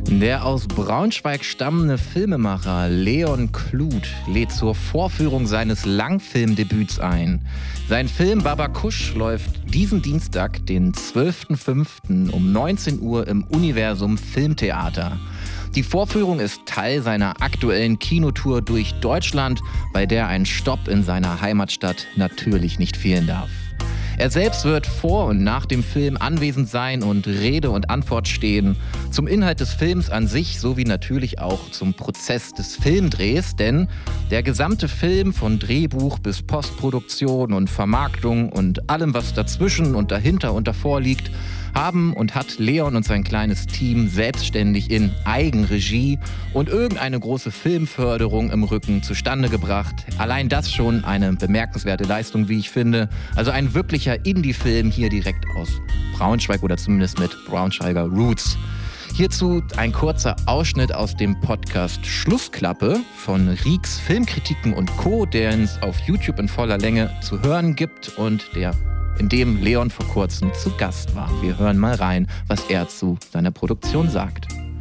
Der aus Braunschweig stammende Filmemacher Leon Kluth lädt zur Vorführung seines Langfilmdebüts ein. Sein Film Babakusch läuft diesen Dienstag, den 12.05. um 19 Uhr im Universum Filmtheater. Die Vorführung ist Teil seiner aktuellen Kinotour durch Deutschland, bei der ein Stopp in seiner Heimatstadt natürlich nicht fehlen darf. Er selbst wird vor und nach dem Film anwesend sein und Rede und Antwort stehen zum Inhalt des Films an sich sowie natürlich auch zum Prozess des Filmdrehs, denn der gesamte Film von Drehbuch bis Postproduktion und Vermarktung und allem, was dazwischen und dahinter und davor liegt, haben und hat Leon und sein kleines Team selbstständig in Eigenregie und irgendeine große Filmförderung im Rücken zustande gebracht. Allein das schon eine bemerkenswerte Leistung, wie ich finde. Also ein wirklicher Indie-Film hier direkt aus Braunschweig oder zumindest mit Braunschweiger Roots. Hierzu ein kurzer Ausschnitt aus dem Podcast Schlussklappe von Rieks Filmkritiken und Co., der es auf YouTube in voller Länge zu hören gibt und in dem Leon vor kurzem zu Gast war. Wir hören mal rein, was er zu seiner Produktion sagt.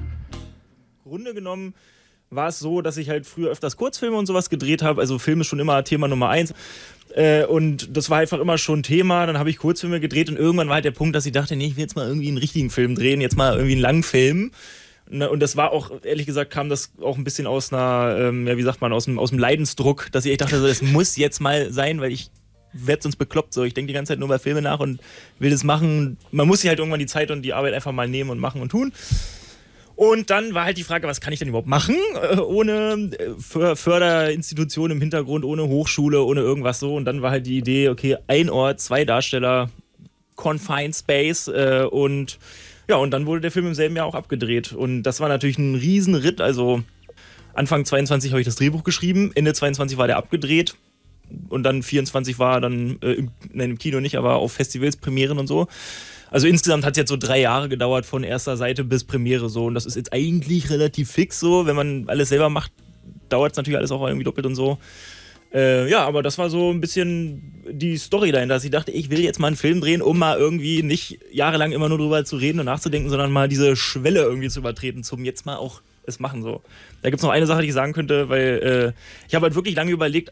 Im Grunde genommen war es so, dass ich halt früher öfters Kurzfilme und sowas gedreht habe. Also Film ist schon immer Thema Nummer 1. Und das war einfach immer schon Thema. Dann habe ich Kurzfilme gedreht und irgendwann war halt der Punkt, dass ich dachte, nee, ich will jetzt mal irgendwie einen richtigen Film drehen, jetzt mal irgendwie einen Langfilm. Und das war auch, ehrlich gesagt, kam das auch ein bisschen aus einer, aus dem Leidensdruck, dass ich echt dachte, das muss jetzt mal sein, weil ich werde sonst bekloppt. So. Ich denke die ganze Zeit nur über Filme nach und will das machen. Man muss sich halt irgendwann die Zeit und die Arbeit einfach mal nehmen und machen und tun. Und dann war halt die Frage, was kann ich denn überhaupt machen, ohne Förderinstitution im Hintergrund, ohne Hochschule, ohne irgendwas so. Und dann war halt die Idee, okay, ein Ort, 2 Darsteller, Confined Space und dann wurde der Film im selben Jahr auch abgedreht. Und das war natürlich ein Riesenritt. Also Anfang 22 habe ich das Drehbuch geschrieben, Ende 22 war der abgedreht. Und dann 24 war dann im Kino nicht, aber auf Festivals, Premieren und so. Also insgesamt hat es jetzt so 3 Jahre gedauert von erster Seite bis Premiere so. Und das ist jetzt eigentlich relativ fix so. Wenn man alles selber macht, dauert es natürlich alles auch irgendwie doppelt und so. Aber das war so ein bisschen die Story dahinter, dass ich dachte, ich will jetzt mal einen Film drehen, um mal irgendwie nicht jahrelang immer nur drüber zu reden und nachzudenken, sondern mal diese Schwelle irgendwie zu übertreten, zum jetzt mal auch es machen so. Da gibt es noch eine Sache, die ich sagen könnte, weil ich habe halt wirklich lange überlegt,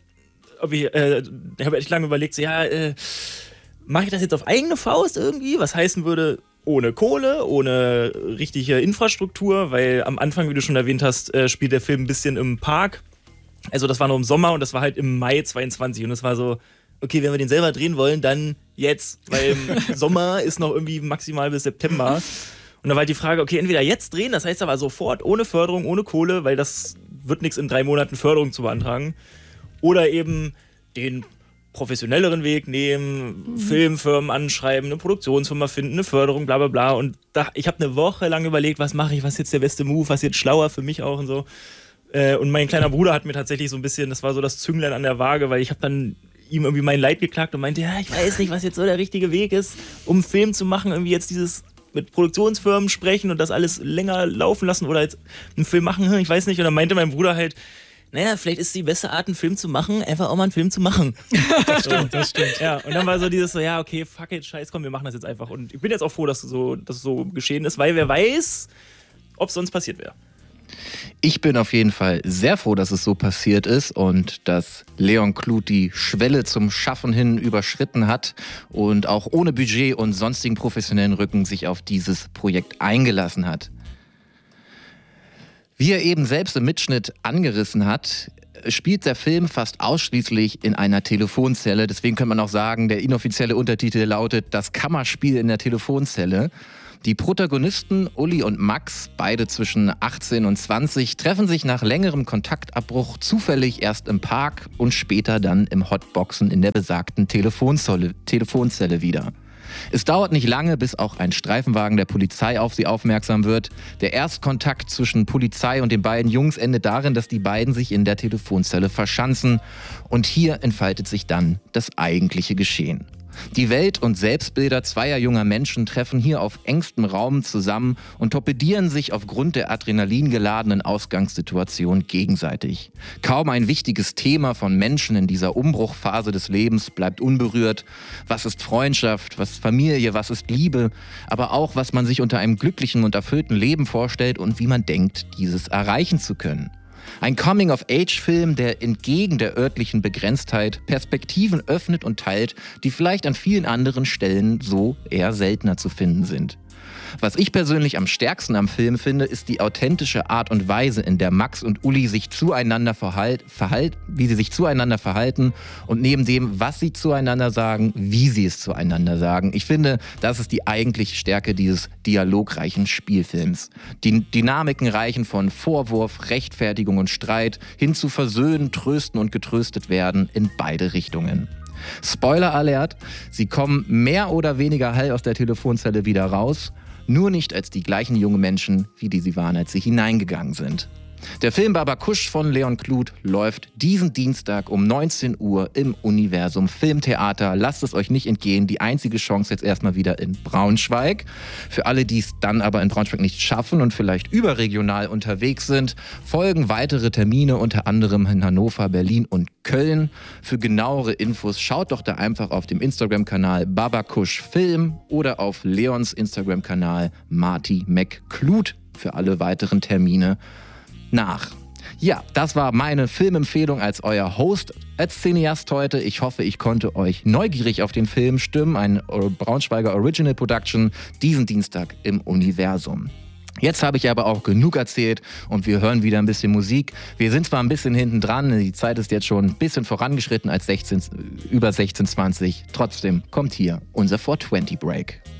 mache ich das jetzt auf eigene Faust irgendwie? Was heißen würde, ohne Kohle, ohne richtige Infrastruktur, weil am Anfang, wie du schon erwähnt hast, spielt der Film ein bisschen im Park. Also das war noch im Sommer und das war halt im Mai 22 und es war so, okay, wenn wir den selber drehen wollen, dann jetzt, weil im Sommer ist noch irgendwie maximal bis September. Und da war halt die Frage, okay, entweder jetzt drehen, das heißt aber sofort, ohne Förderung, ohne Kohle, weil das wird nichts in 3 Monaten Förderung zu beantragen. Oder eben den professionelleren Weg nehmen, Filmfirmen anschreiben, eine Produktionsfirma finden, eine Förderung, bla bla bla. Und ich habe eine Woche lang überlegt, was mache ich, was ist jetzt der beste Move, was ist jetzt schlauer für mich auch und so. Und mein kleiner Bruder hat mir tatsächlich so ein bisschen, das war so das Zünglein an der Waage, weil ich habe dann ihm irgendwie mein Leid geklagt und meinte, ja, ich weiß nicht, was jetzt so der richtige Weg ist, um einen Film zu machen, irgendwie jetzt dieses mit Produktionsfirmen sprechen und das alles länger laufen lassen oder jetzt einen Film machen, ich weiß nicht. Und dann meinte mein Bruder halt, naja, vielleicht ist die beste Art, einen Film zu machen, einfach auch mal einen Film zu machen. Das stimmt. Ja, und dann war so dieses so, ja, okay, fuck it, scheiß, komm, wir machen das jetzt einfach. Und ich bin jetzt auch froh, dass so geschehen ist, weil wer weiß, ob es sonst passiert wäre. Ich bin auf jeden Fall sehr froh, dass es so passiert ist und dass Leon Kluth die Schwelle zum Schaffen hin überschritten hat und auch ohne Budget und sonstigen professionellen Rücken sich auf dieses Projekt eingelassen hat. Wie er eben selbst im Mitschnitt angerissen hat, spielt der Film fast ausschließlich in einer Telefonzelle. Deswegen könnte man auch sagen, der inoffizielle Untertitel lautet Das Kammerspiel in der Telefonzelle. Die Protagonisten Uli und Max, beide zwischen 18 und 20, treffen sich nach längerem Kontaktabbruch zufällig erst im Park und später dann im Hotboxen in der besagten Telefonzelle wieder. Es dauert nicht lange, bis auch ein Streifenwagen der Polizei auf sie aufmerksam wird. Der Erstkontakt zwischen Polizei und den beiden Jungs endet darin, dass die beiden sich in der Telefonzelle verschanzen. Und hier entfaltet sich dann das eigentliche Geschehen. Die Welt und Selbstbilder zweier junger Menschen treffen hier auf engstem Raum zusammen und torpedieren sich aufgrund der adrenalingeladenen Ausgangssituation gegenseitig. Kaum ein wichtiges Thema von Menschen in dieser Umbruchphase des Lebens bleibt unberührt. Was ist Freundschaft, was ist Familie, was ist Liebe, aber auch was man sich unter einem glücklichen und erfüllten Leben vorstellt und wie man denkt, dieses erreichen zu können. Ein Coming-of-Age-Film, der entgegen der örtlichen Begrenztheit Perspektiven öffnet und teilt, die vielleicht an vielen anderen Stellen so eher seltener zu finden sind. Was ich persönlich am stärksten am Film finde, ist die authentische Art und Weise, in der Max und Uli sich zueinander wie sie sich zueinander verhalten und neben dem, was sie zueinander sagen, wie sie es zueinander sagen. Ich finde, das ist die eigentliche Stärke dieses dialogreichen Spielfilms. Die Dynamiken reichen von Vorwurf, Rechtfertigung und Streit hin zu Versöhnen, Trösten und getröstet werden in beide Richtungen. Spoiler Alert, sie kommen mehr oder weniger heil aus der Telefonzelle wieder raus, nur nicht als die gleichen jungen Menschen, wie die sie waren, als sie hineingegangen sind. Der Film Baba Kusch von Leon Kluth läuft diesen Dienstag um 19 Uhr im Universum Filmtheater. Lasst es euch nicht entgehen, die einzige Chance jetzt erstmal wieder in Braunschweig. Für alle, die es dann aber in Braunschweig nicht schaffen und vielleicht überregional unterwegs sind, folgen weitere Termine, unter anderem in Hannover, Berlin und Köln. Für genauere Infos schaut doch da einfach auf dem Instagram-Kanal Baba Kusch Film oder auf Leons Instagram-Kanal Marty McKluth für alle weiteren Termine nach. Ja, das war meine Filmempfehlung als euer Host, als Cineast heute. Ich hoffe, ich konnte euch neugierig auf den Film stimmen. Ein Braunschweiger Original Production diesen Dienstag im Universum. Jetzt habe ich aber auch genug erzählt und wir hören wieder ein bisschen Musik. Wir sind zwar ein bisschen hinten dran, die Zeit ist jetzt schon ein bisschen vorangeschritten als über 16:20. Trotzdem kommt hier unser 420 Break.